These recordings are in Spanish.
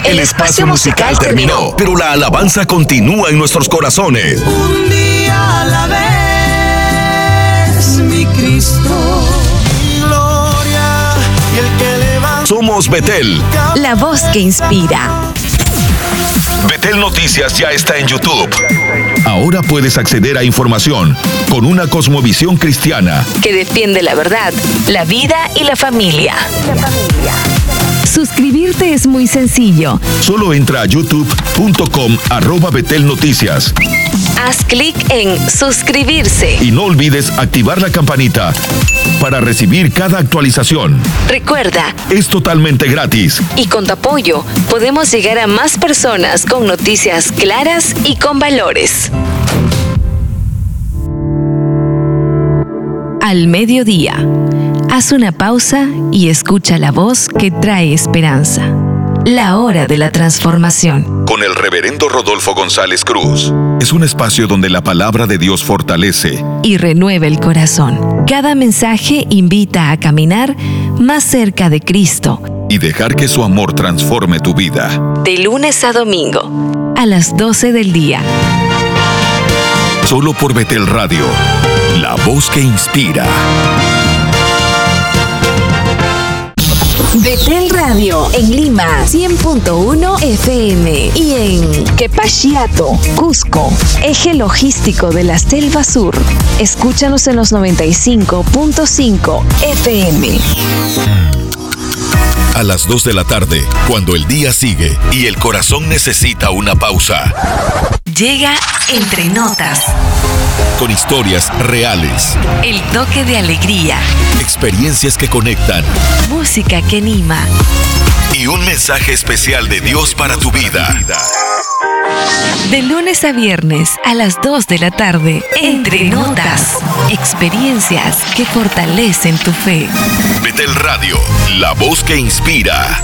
El espacio musical terminó, pero la alabanza continúa en nuestros corazones. Un día a la vez, mi Cristo. Gloria y el que levanta. Somos Betel, la voz que inspira. Betel Noticias ya está en YouTube. Ahora puedes acceder a información con una cosmovisión cristiana Que defiende la verdad, la vida y la familia. Suscribirte es muy sencillo. Solo entra a youtube.com/Betel Noticias. Haz clic en suscribirse. Y no olvides activar la campanita para recibir cada actualización. Recuerda, Es totalmente gratis. y con tu apoyo podemos llegar a más personas con noticias claras y con valores. Al mediodía, haz una pausa y escucha la voz que trae esperanza. La hora de la transformación. Con el reverendo Rodolfo González Cruz. Es un espacio donde la palabra de Dios fortalece Y renueva el corazón. Cada mensaje invita a caminar más cerca de Cristo. y dejar que su amor transforme tu vida. De lunes a domingo, a las 12 del día. Solo por Betel Radio, la voz que inspira. Betel Radio en Lima 100.1 FM y en Quepachiato, Cusco, eje logístico de la Selva Sur. Escúchanos en los 95.5 FM. A las 2 de la tarde, cuando el día sigue y el corazón necesita una pausa. Llega Entre Notas, Con historias reales, el toque de alegría, experiencias que conectan música que anima. y un mensaje especial de Dios para tu vida. De lunes a viernes a las 2 de la tarde, Entre Notas, experiencias que fortalecen tu fe. Betel Radio, la voz que inspira.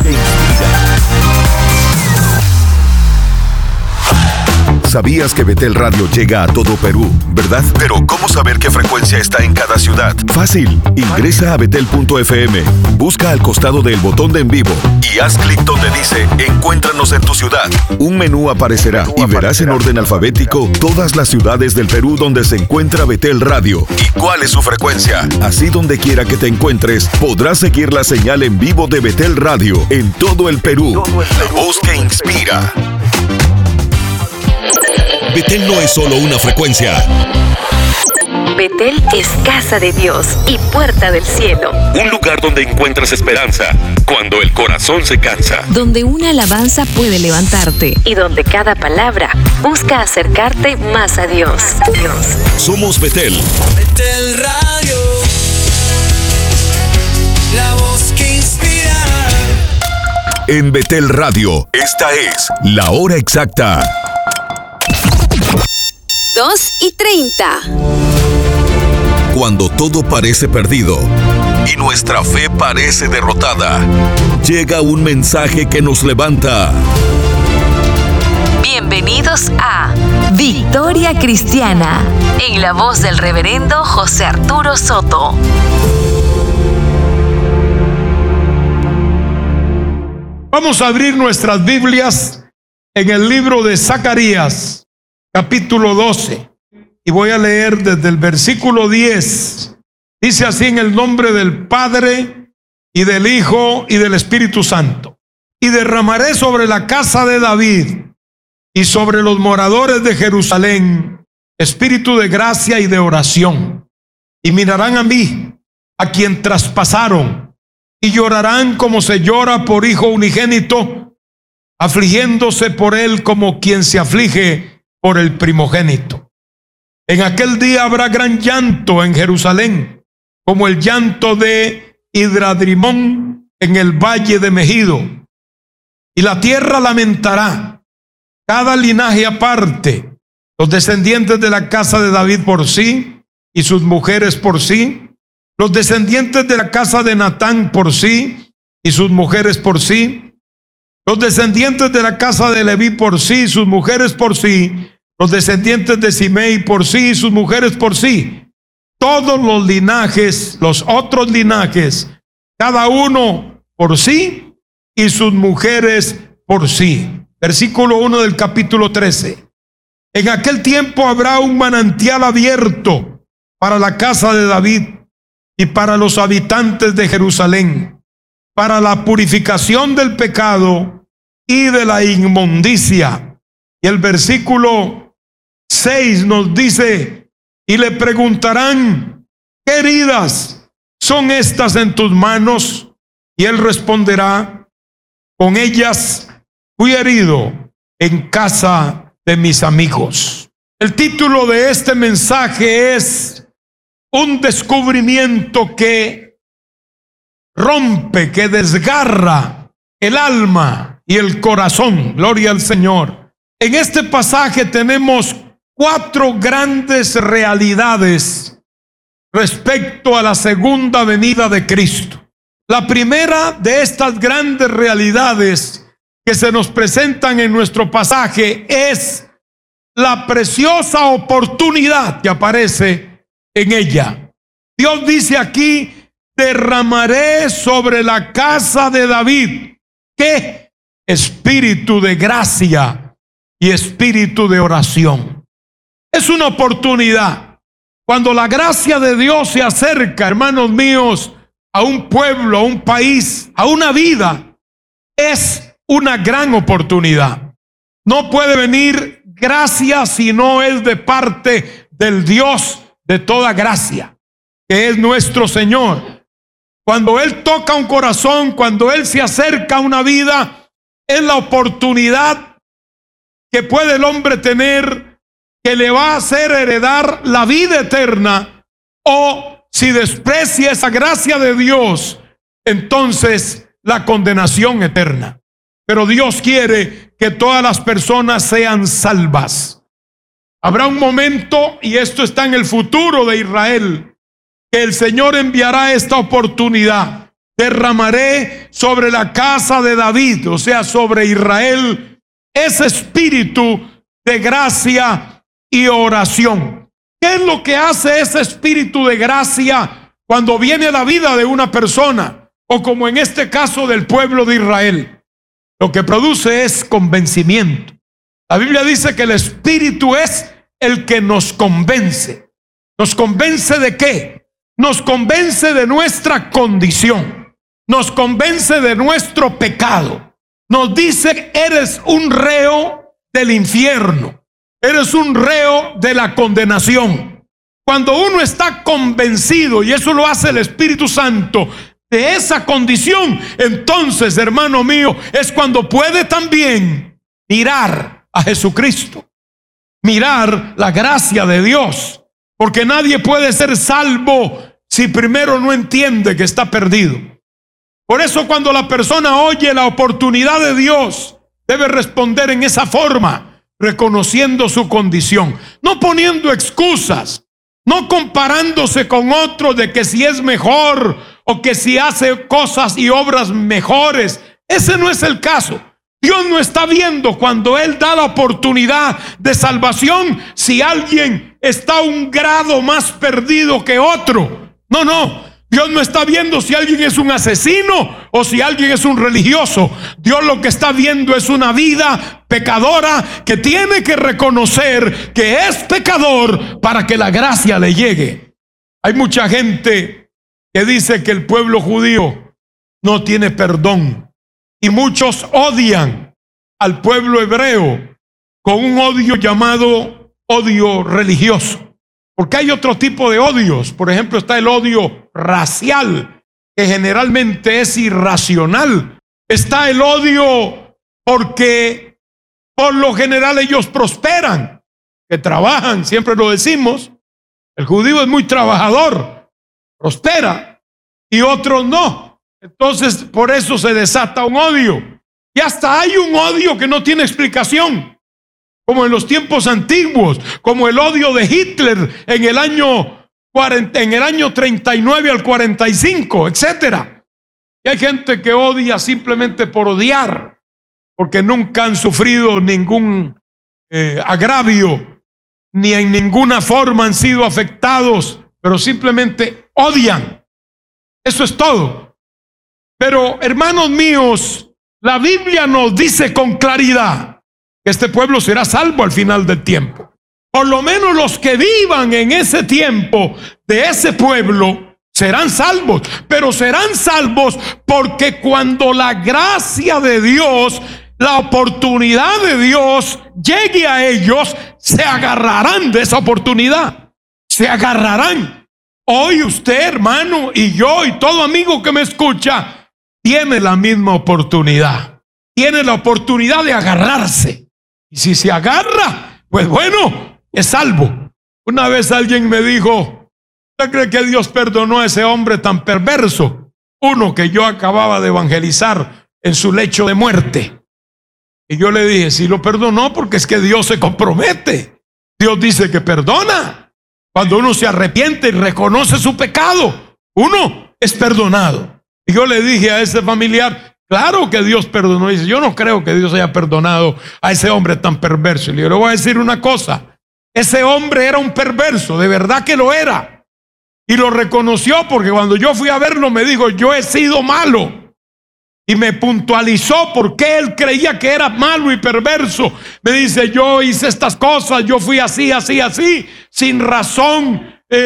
¿Sabías que Betel Radio llega a todo Perú, verdad? Pero ¿cómo saber qué frecuencia está en cada ciudad? Fácil. Ingresa a betel.fm, busca al costado del botón de en vivo y haz clic donde dice Encuéntranos en tu ciudad. Un menú aparecerá y verás en orden alfabético todas las ciudades del Perú donde se encuentra Betel Radio y cuál es su frecuencia. Así donde quiera que te encuentres, podrás seguir la señal en vivo de Betel Radio en todo el Perú. La voz que inspira. Betel no es solo una frecuencia. Betel es casa de Dios y puerta del cielo, Un lugar donde encuentras esperanza cuando el corazón se cansa. donde una alabanza puede levantarte y donde cada palabra busca acercarte más a Dios. Somos Betel. Betel Radio, la voz que inspira. En Betel Radio, esta es la hora exacta. 2:30. Cuando todo parece perdido y nuestra fe parece derrotada, llega un mensaje que nos levanta. Bienvenidos a Victoria Cristiana, en la voz del reverendo José Arturo Soto. Vamos a abrir nuestras Biblias en el libro de Zacarías, capítulo 12. Y voy a leer desde el versículo 10. Dice así: en el nombre del Padre, y del Hijo, y del Espíritu Santo. Y derramaré sobre la casa de David, y sobre los moradores de Jerusalén, espíritu de gracia y de oración. Y mirarán a mí, a quien traspasaron, y llorarán como se llora por hijo unigénito, afligiéndose por él como quien se aflige por el primogénito. En aquel día habrá gran llanto en Jerusalén, como el llanto de Hidradrimón en el valle de Megido. Y la tierra lamentará, cada linaje aparte, los descendientes de la casa de David por sí, y sus mujeres por sí, los descendientes de la casa de Natán por sí, y sus mujeres por sí, los descendientes de la casa de Leví por sí, y sus mujeres por sí, los descendientes de Simei por sí, y sus mujeres por sí. Todos los linajes, los otros linajes, cada uno por sí, y sus mujeres por sí. Versículo 1 del capítulo 13. En aquel tiempo habrá un manantial abierto para la casa de David y para los habitantes de Jerusalén, para la purificación del pecado y de la inmundicia. Y el versículo 6 nos dice, y le preguntarán, ¿qué heridas son estas en tus manos? Y él responderá, con ellas fui herido en casa de mis amigos. El título de este mensaje es un descubrimiento que rompe, que desgarra el alma y el corazón. Gloria al Señor. En este pasaje tenemos 4 grandes realidades respecto a la segunda venida de Cristo. La primera de estas grandes realidades que se nos presentan en nuestro pasaje es la preciosa oportunidad que aparece en ella. Dios dice aquí, derramaré sobre la casa de David, ¿qué? Espíritu de gracia y espíritu de oración. Es una oportunidad. Cuando la gracia de Dios se acerca, hermanos míos, a un pueblo, a un país, a una vida, es una gran oportunidad. No puede venir gracia si no es de parte del Dios de toda gracia, que es nuestro Señor. Cuando Él toca un corazón, cuando Él se acerca a una vida, es la oportunidad que puede el hombre tener, que le va a hacer heredar la vida eterna, o si desprecia esa gracia de Dios, entonces la condenación eterna. Pero Dios quiere que todas las personas sean salvas. Habrá un momento, y esto está en el futuro de Israel, que el Señor enviará esta oportunidad. Derramaré sobre la casa de David, o sea, sobre Israel, ese espíritu de gracia y oración. ¿Qué es lo que hace ese espíritu de gracia cuando viene a la vida de una persona? O como en este caso del pueblo de Israel. Lo que produce es convencimiento. La Biblia dice que el Espíritu es el que nos convence. ¿Nos convence de qué? Nos convence de nuestra condición. Nos convence de nuestro pecado. Nos dice, eres un reo del infierno. Eres un reo de la condenación. Cuando uno está convencido, y eso lo hace el Espíritu Santo, de esa condición, entonces, hermano mío, es cuando puede también mirar a Jesucristo, mirar la gracia de Dios, porque nadie puede ser salvo si primero no entiende que está perdido. Por eso cuando la persona oye la oportunidad de Dios, debe responder en esa forma, reconociendo su condición, no poniendo excusas, no comparándose con otro de que si es mejor o que si hace cosas y obras mejores. Ese no es el caso. Dios no está viendo cuando Él da la oportunidad de salvación si alguien está un grado más perdido que otro. No. Dios no está viendo si alguien es un asesino o si alguien es un religioso. Dios lo que está viendo es una vida pecadora que tiene que reconocer que es pecador para que la gracia le llegue. Hay mucha gente que dice que el pueblo judío no tiene perdón, y muchos odian al pueblo hebreo con un odio llamado odio religioso. Porque hay otro tipo de odios. Por ejemplo, está el odio racial, que generalmente es irracional. Está el odio porque por lo general ellos prosperan, que trabajan, siempre lo decimos. El judío es muy trabajador, prospera, y otros no. Entonces, por eso se desata un odio. Y hasta hay un odio que no tiene explicación, como en los tiempos antiguos, como el odio de Hitler en el año 39 al 45, etcétera. Y hay gente que odia simplemente por odiar, porque nunca han sufrido ningún agravio, ni en ninguna forma han sido afectados, pero simplemente odian. Eso es todo. Pero, hermanos míos, la Biblia nos dice con claridad que este pueblo será salvo al final del tiempo. Por lo menos los que vivan en ese tiempo de ese pueblo serán salvos, pero serán salvos porque cuando la gracia de Dios, la oportunidad de Dios llegue a ellos, se agarrarán de esa oportunidad. Se agarrarán. Hoy usted, hermano, y yo, y todo amigo que me escucha, tiene la misma oportunidad. Tiene la oportunidad de agarrarse. Y si se agarra, pues bueno, es salvo. Una vez alguien me dijo: ¿usted cree que Dios perdonó a ese hombre tan perverso? Uno que yo acababa de evangelizar en su lecho de muerte. Y yo le dije: sí lo perdonó, porque es que Dios se compromete. Dios dice que perdona. Cuando uno se arrepiente y reconoce su pecado, uno es perdonado. Y yo le dije a ese familiar: claro que Dios perdonó. Y dice: yo no creo que Dios haya perdonado a ese hombre tan perverso. Y le voy a decir una cosa: ese hombre era un perverso, de verdad que lo era. Y lo reconoció, porque cuando yo fui a verlo me dijo: yo he sido malo. Y me puntualizó por qué él creía que era malo y perverso. Me dice: yo hice estas cosas, yo fui así, así, así, sin razón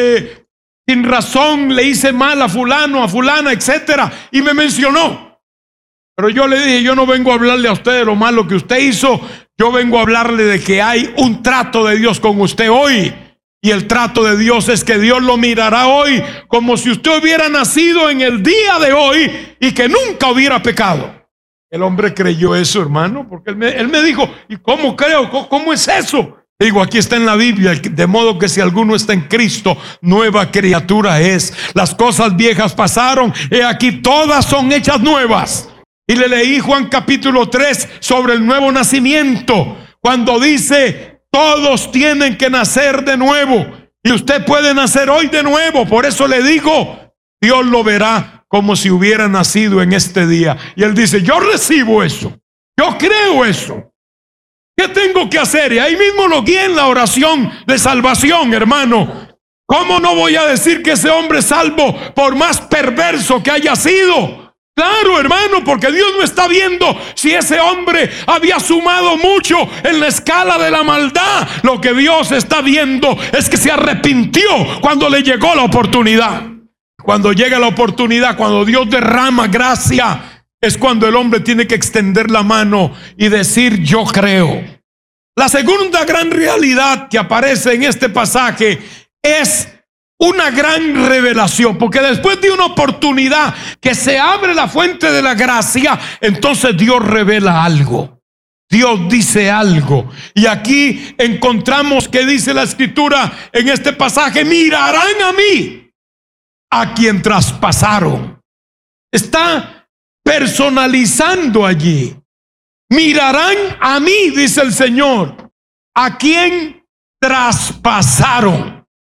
le hice mal a fulano, a fulana, etcétera. Y me mencionó. Pero yo le dije: yo no vengo a hablarle a usted de lo malo que usted hizo. Yo vengo a hablarle de que hay un trato de Dios con usted hoy. Y el trato de Dios es que Dios lo mirará hoy como si usted hubiera nacido en el día de hoy y que nunca hubiera pecado. El hombre creyó eso, hermano, porque él me dijo: ¿y cómo creo? ¿Cómo es eso? Digo: aquí está en la Biblia, de modo que si alguno está en Cristo, nueva criatura es. Las cosas viejas pasaron, he aquí todas son hechas nuevas. Y le leí Juan capítulo 3 sobre el nuevo nacimiento, cuando dice: todos tienen que nacer de nuevo. Y usted puede nacer hoy de nuevo. Por eso le digo: Dios lo verá como si hubiera nacido en este día. Y él dice: yo recibo eso. Yo creo eso. ¿Qué tengo que hacer? Y ahí mismo lo guié en la oración de salvación, hermano. ¿Cómo no voy a decir que ese hombre es salvo por más perverso que haya sido? Claro, hermano, porque Dios no está viendo si ese hombre había sumado mucho en la escala de la maldad. Lo que Dios está viendo es que se arrepintió cuando le llegó la oportunidad. Cuando llega la oportunidad, cuando Dios derrama gracia, es cuando el hombre tiene que extender la mano y decir: yo creo. La segunda gran realidad que aparece en este pasaje es una gran revelación, porque después de una oportunidad que se abre la fuente de la gracia, entonces Dios revela algo. Dios dice algo. Y aquí encontramos que dice la escritura en este pasaje: mirarán a mí, a quien traspasaron. Está personalizando allí. Mirarán a mí, dice el Señor, a quien traspasaron.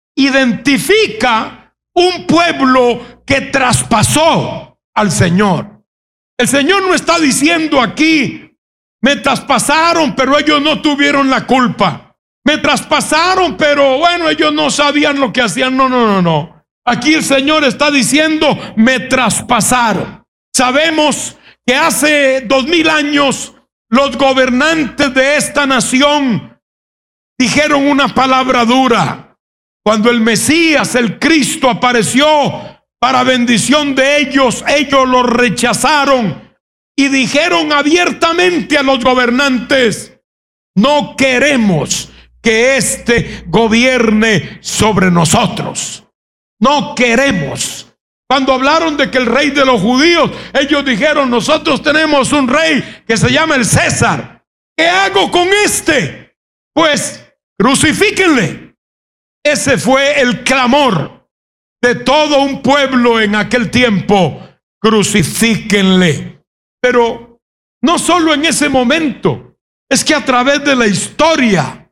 Identifica un pueblo que traspasó al Señor. El Señor no está diciendo aquí: me traspasaron, pero ellos no tuvieron la culpa. Me traspasaron, pero bueno, ellos no sabían lo que hacían. No. Aquí el Señor está diciendo: me traspasaron. Sabemos que hace 2000 años los gobernantes de esta nación dijeron una palabra dura. Cuando el Mesías, el Cristo, apareció para bendición de ellos, ellos lo rechazaron y dijeron abiertamente a los gobernantes: no queremos que éste gobierne sobre nosotros. No queremos. Cuando hablaron de que el rey de los judíos, ellos dijeron: nosotros tenemos un rey que se llama el César. ¿Qué hago con este? Pues crucifíquenle. Ese fue el clamor de todo un pueblo en aquel tiempo: crucifíquenle. Pero no solo en ese momento, es que a través de la historia,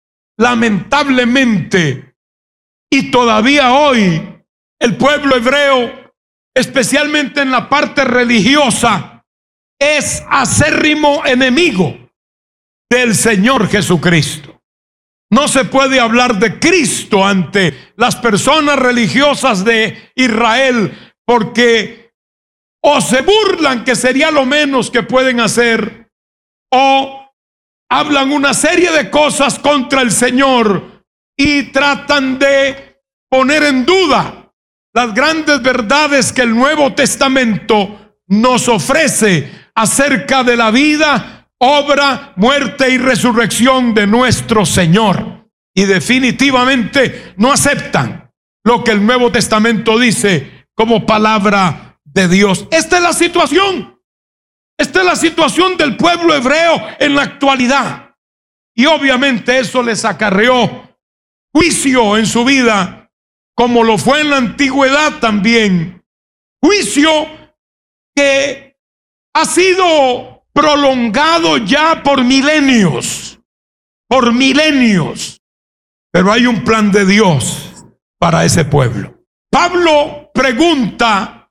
lamentablemente, y todavía hoy, el pueblo hebreo, especialmente en la parte religiosa, es acérrimo enemigo del Señor Jesucristo. No se puede hablar de Cristo ante las personas religiosas de Israel, porque o se burlan, que sería lo menos que pueden hacer, o hablan una serie de cosas contra el Señor y tratan de poner en duda las grandes verdades que el Nuevo Testamento nos ofrece acerca de la vida, obra, muerte y resurrección de nuestro Señor. Y definitivamente no aceptan lo que el Nuevo Testamento dice como palabra de Dios. Esta es la situación. Esta es la situación del pueblo hebreo en la actualidad. Y obviamente eso les acarreó juicio en su vida, como lo fue en la antigüedad también. Juicio que ha sido prolongado ya por milenios. Por milenios. Pero hay un plan de Dios para ese pueblo. Pablo pregunta: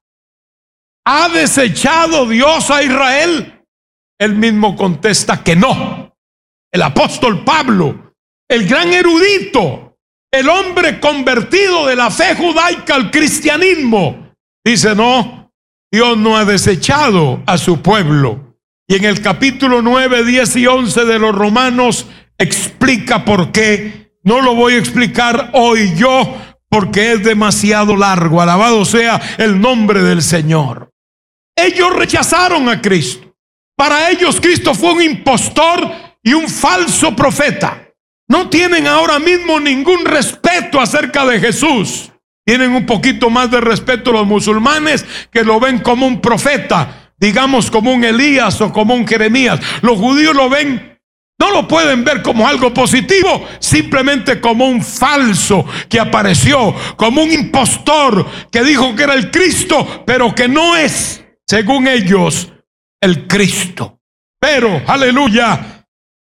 ¿ha desechado Dios a Israel? Él mismo contesta que no. El apóstol Pablo, el gran erudito, el hombre convertido de la fe judaica al cristianismo, dice: no, Dios no ha desechado a su pueblo. Y en el capítulo 9, 10 y 11 de los Romanos explica por qué. No lo voy a explicar hoy yo, porque es demasiado largo. Alabado sea el nombre del Señor. Ellos rechazaron a Cristo. Para ellos Cristo fue un impostor y un falso profeta. No tienen ahora mismo ningún respeto acerca de Jesús. Tienen un poquito más de respeto los musulmanes, que lo ven como un profeta, digamos como un Elías o como un Jeremías. Los judíos lo ven, no lo pueden ver como algo positivo, simplemente como un falso que apareció, como un impostor que dijo que era el Cristo, pero que no es, según ellos, el Cristo. Pero, aleluya,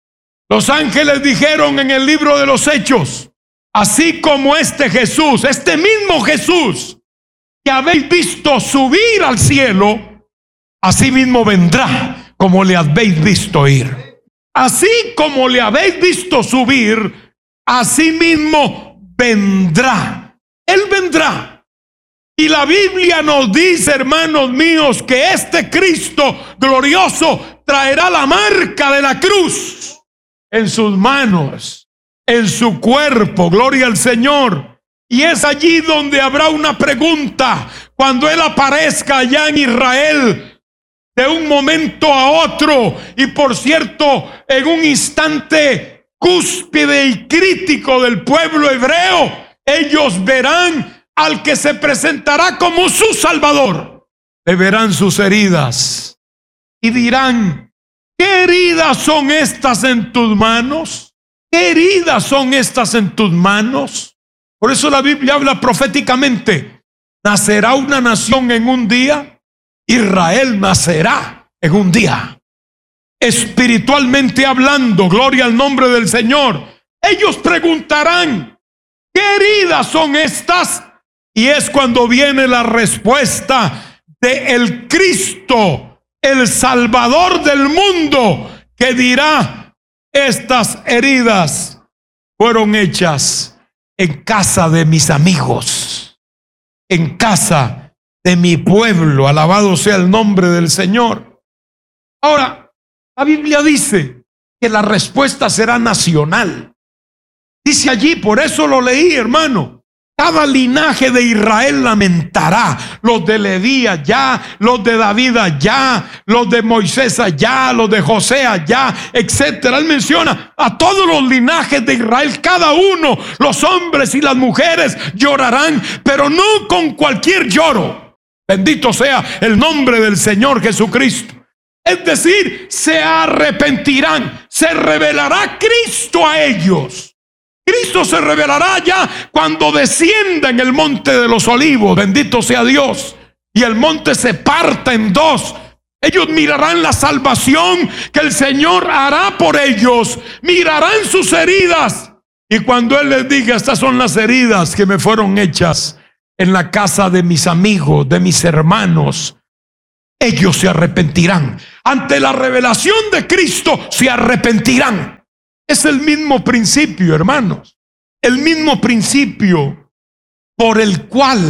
los ángeles dijeron en el libro de los Hechos: así como este Jesús, este mismo Jesús que habéis visto subir al cielo, así mismo vendrá como le habéis visto ir. Así como le habéis visto subir, así mismo vendrá. Él vendrá. Y la Biblia nos dice, hermanos míos, que este Cristo glorioso traerá la marca de la cruz en sus manos, en su cuerpo. Gloria al Señor. Y es allí donde habrá una pregunta cuando Él aparezca allá en Israel, de un momento a otro, y por cierto, en un instante cúspide y crítico del pueblo hebreo. Ellos verán al que se presentará como su Salvador. Le verán sus heridas y dirán: ¿qué heridas son estas en tus manos? ¿Qué heridas son estas en tus manos? Por eso la Biblia habla proféticamente: nacerá una nación en un día. Israel nacerá en un día. Espiritualmente hablando, gloria al nombre del Señor. Ellos preguntarán: ¿qué heridas son estas? Y es cuando viene la respuesta de el Cristo, el Salvador del mundo, que dirá: estas heridas fueron hechas en casa de mis amigos, en casa de mi pueblo. Alabado sea el nombre del Señor. Ahora, la Biblia dice que la respuesta será nacional. Dice allí, por eso lo leí, hermano: cada linaje de Israel lamentará. Los de Leví allá, los de David allá, los de Moisés allá, los de José allá, etcétera. Él menciona a todos los linajes de Israel. Cada uno, los hombres y las mujeres, llorarán, pero no con cualquier lloro. Bendito sea el nombre del Señor Jesucristo. Es decir, se arrepentirán. Se revelará Cristo a ellos. Cristo se revelará ya cuando descienda en el monte de los olivos. Bendito sea Dios. Y el monte se parta en dos. Ellos mirarán la salvación que el Señor hará por ellos. Mirarán sus heridas. Y cuando Él les diga: estas son las heridas que me fueron hechas en la casa de mis amigos, de mis hermanos, ellos se arrepentirán. Ante la revelación de Cristo se arrepentirán. Es el mismo principio, hermanos. El mismo principio por el cual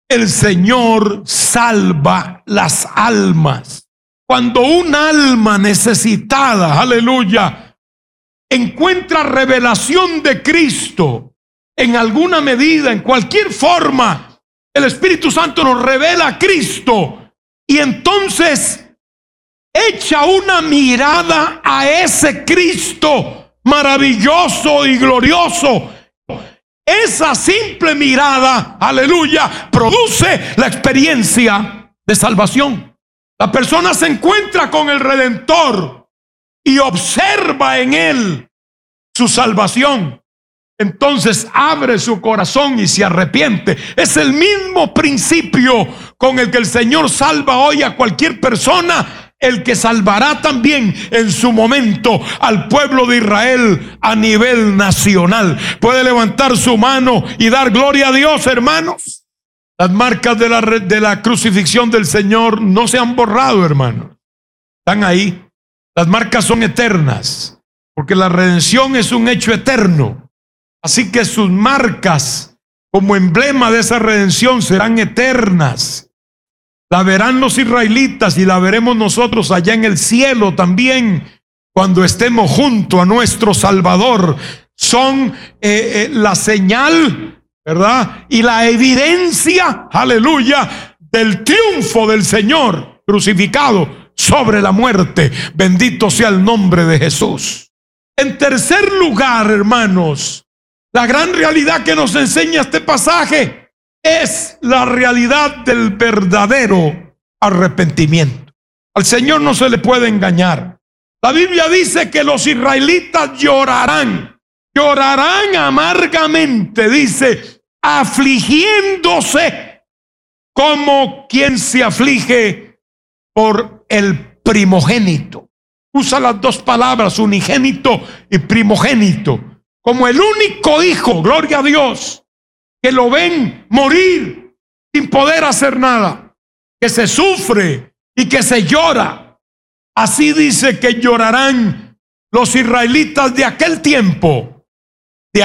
el Señor salva las almas. Cuando un alma necesitada, aleluya, encuentra revelación de Cristo en alguna medida, en cualquier forma, el Espíritu Santo nos revela a Cristo y entonces echa una mirada a ese Cristo maravilloso y glorioso. Esa simple mirada, aleluya, produce la experiencia de salvación. La persona se encuentra con el Redentor y observa en él su salvación. Entonces abre su corazón y se arrepiente. Es el mismo principio con el que el Señor salva hoy a cualquier persona, el que salvará también en su momento al pueblo de Israel a nivel nacional. Puede levantar su mano y dar gloria a Dios, hermanos. Las marcas de la crucifixión del Señor no se han borrado, hermanos. Están ahí. Las marcas son eternas, porque la redención es un hecho eterno. Así que sus marcas, como emblema de esa redención, serán eternas. La verán los israelitas y la veremos nosotros allá en el cielo también, cuando estemos junto a nuestro Salvador. Son la señal, ¿verdad? Y la evidencia, aleluya, del triunfo del Señor crucificado sobre la muerte. Bendito sea el nombre de Jesús. En tercer lugar, hermanos, la gran realidad que nos enseña este pasaje es la realidad del verdadero arrepentimiento. Al Señor no se le puede engañar. La Biblia dice que los israelitas llorarán amargamente, dice, afligiéndose como quien se aflige por el primogénito. Usa las dos palabras, unigénito y primogénito, como el único hijo, gloria a Dios, que lo ven morir sin poder hacer nada, que se sufre y que se llora. Así dice que llorarán los israelitas de aquel tiempo y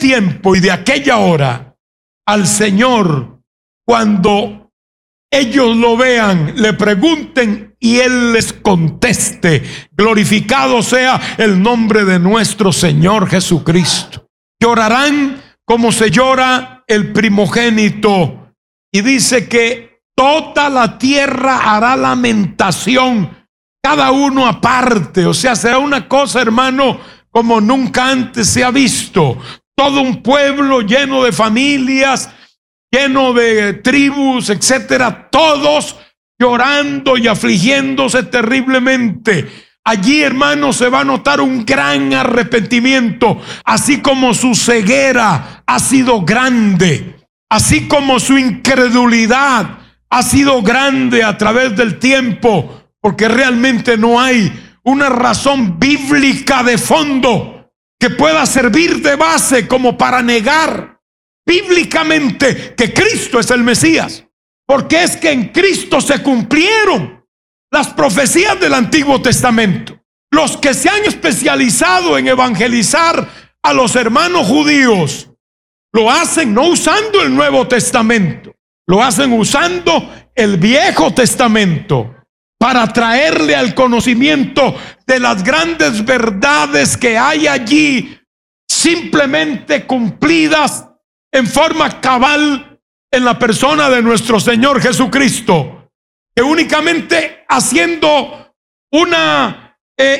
de aquella hora al Señor, cuando ellos lo vean, le pregunten y Él les conteste: glorificado sea el nombre de nuestro Señor Jesucristo. Llorarán como se llora el primogénito, y dice que toda la tierra hará lamentación, cada uno aparte. O sea, será una cosa, hermano, como nunca antes se ha visto. Todo un pueblo lleno de familias, lleno de tribus, etcétera, todos llorando y afligiéndose terriblemente. Allí, hermanos, se va a notar un gran arrepentimiento, así como su ceguera ha sido grande, así como su incredulidad ha sido grande a través del tiempo, porque realmente no hay una razón bíblica de fondo que pueda servir de base como para negar bíblicamente que Cristo es el Mesías, porque es que en Cristo se cumplieron las profecías del Antiguo Testamento. Los que se han especializado en evangelizar a los hermanos judíos lo hacen no usando el Nuevo Testamento, lo hacen usando el Viejo Testamento para traerle al conocimiento de las grandes verdades que hay allí, simplemente cumplidas en forma cabal en la persona de nuestro Señor Jesucristo, que únicamente haciendo una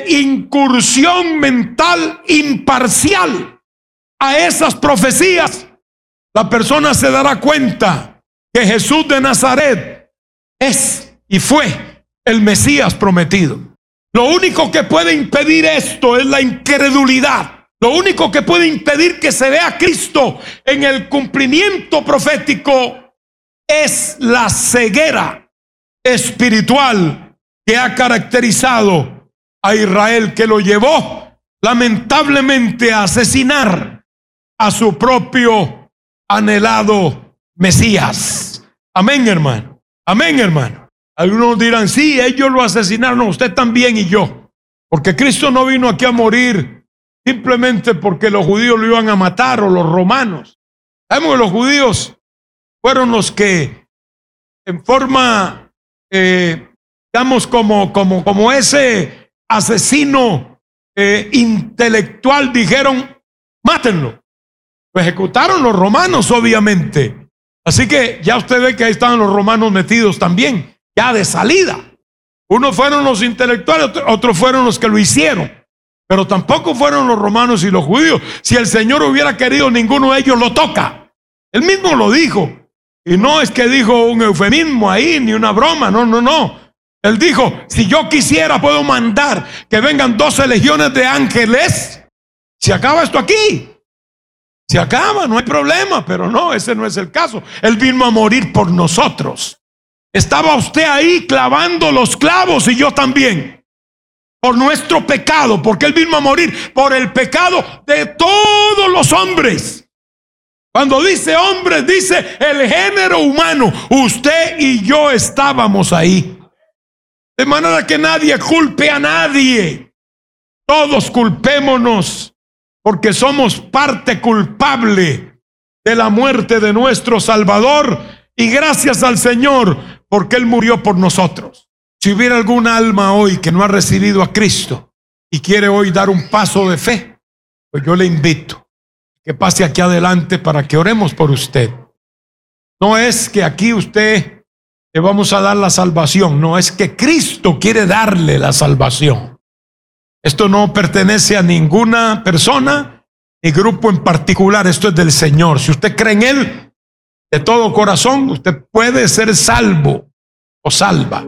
incursión mental imparcial a esas profecías, la persona se dará cuenta que Jesús de Nazaret es y fue el Mesías prometido. Lo único que puede impedir esto es la incredulidad. Lo único que puede impedir que se vea a Cristo en el cumplimiento profético es la ceguera espiritual que ha caracterizado a Israel, que lo llevó lamentablemente a asesinar a su propio anhelado Mesías. Amén, hermano. Amén, hermano. Algunos dirán: sí, ellos lo asesinaron, usted también y yo, porque Cristo no vino aquí a morir simplemente porque los judíos lo iban a matar, o los romanos. Sabemos que los judíos fueron los que en forma, digamos, como ese asesino intelectual, dijeron, mátenlo. Lo ejecutaron los romanos, obviamente. Así que ya usted ve que ahí estaban los romanos metidos también, ya de salida. Unos fueron los intelectuales, otros fueron los que lo hicieron. Pero tampoco fueron los romanos y los judíos. Si el Señor hubiera querido, ninguno de ellos lo toca. Él mismo lo dijo. Y no es que dijo un eufemismo ahí, ni una broma. No. Él dijo, si yo quisiera, puedo mandar que vengan 12 legiones de ángeles. Se acaba esto aquí. Se acaba, no hay problema. Pero no, ese no es el caso. Él vino a morir por nosotros. Estaba usted ahí clavando los clavos y yo también. Por nuestro pecado, porque Él vino a morir por el pecado de todos los hombres. Cuando dice hombres, dice el género humano. Usted y yo estábamos ahí. De manera que nadie culpe a nadie. Todos culpémonos, porque somos parte culpable de la muerte de nuestro Salvador. Y gracias al Señor, porque Él murió por nosotros. Si hubiera algún alma hoy que no ha recibido a Cristo y quiere hoy dar un paso de fe, pues yo le invito que pase aquí adelante para que oremos por usted. No es que aquí usted le vamos a dar la salvación, no, es que Cristo quiere darle la salvación. Esto no pertenece a ninguna persona ni grupo en particular, esto es del Señor. Si usted cree en Él de todo corazón, usted puede ser salvo o salva.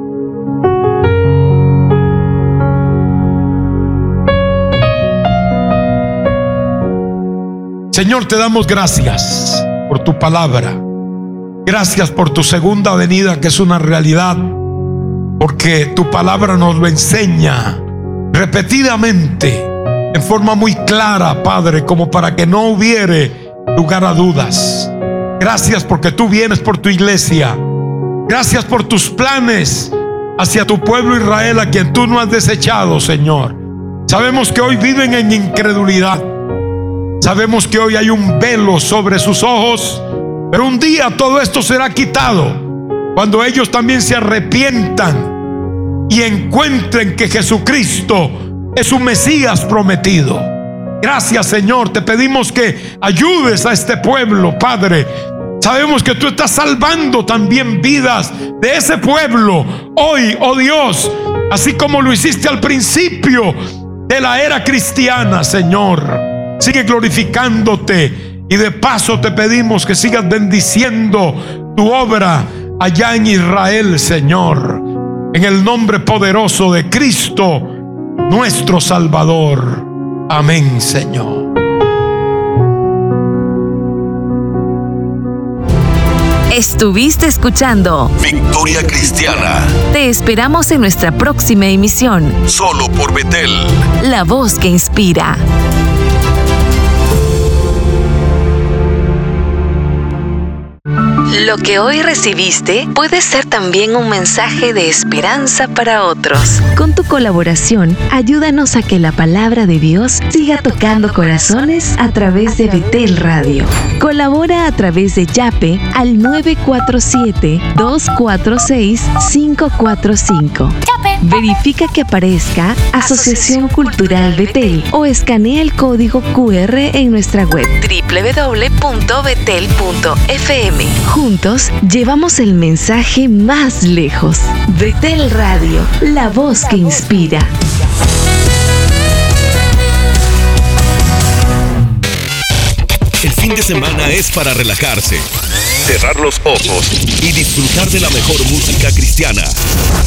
Señor, te damos gracias por tu palabra. Gracias por tu segunda venida, que es una realidad, porque tu palabra nos lo enseña repetidamente, en forma muy clara, Padre, como para que no hubiere lugar a dudas. Gracias porque tú vienes por tu iglesia. Gracias por tus planes hacia tu pueblo Israel, a quien tú no has desechado, Señor. Sabemos que hoy viven en incredulidad. Sabemos que hoy hay un velo sobre sus ojos, pero un día todo esto será quitado cuando ellos también se arrepientan y encuentren que Jesucristo es un Mesías prometido. Gracias, Señor, te pedimos que ayudes a este pueblo, Padre. Sabemos que tú estás salvando también vidas de ese pueblo hoy, oh Dios, así como lo hiciste al principio de la era cristiana, Señor. Sigue glorificándote y de paso te pedimos que sigas bendiciendo tu obra allá en Israel, Señor, en el nombre poderoso de Cristo, nuestro Salvador. Amén, Señor. Estuviste escuchando Victoria Cristiana. Te esperamos en nuestra próxima emisión. Solo por Betel. La voz que inspira. Lo que hoy recibiste puede ser también un mensaje de esperanza para otros. Con tu colaboración, ayúdanos a que la palabra de Dios siga tocando corazones a través de Betel Radio. Colabora a través de Yape al 947-246-545. Verifica que aparezca Asociación Cultural Betel o escanea el código QR en nuestra web www.betel.fm. Juntos llevamos el mensaje más lejos. Betel Radio, la voz que inspira. El fin de semana es para relajarse, cerrar los ojos y disfrutar de la mejor música cristiana.